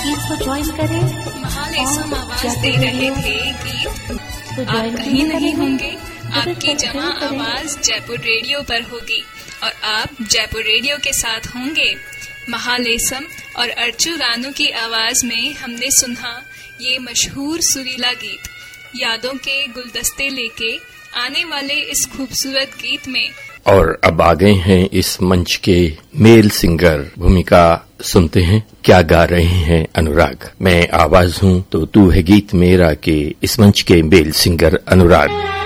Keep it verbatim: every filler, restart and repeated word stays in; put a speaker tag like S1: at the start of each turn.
S1: गीत को ज्वाइन करें।
S2: महालेसम आवाज दे रहे थे गीत। आप कहीं नहीं होंगे, आपकी जमा आवाज जयपुर रेडियो पर होगी और आप जयपुर रेडियो के साथ होंगे। महालेसम और अर्चू रानू की आवाज में हमने सुना ये मशहूर सुरीला गीत। यादों के गुलदस्ते लेके आने वाले इस खूबसूरत गीत में
S3: और अब आ गए हैं इस मंच के मेल सिंगर। भूमिका सुनते हैं क्या गा रहे हैं अनुराग। मैं आवाज हूं तो तू है गीत मेरा के इस मंच के मेल सिंगर अनुराग।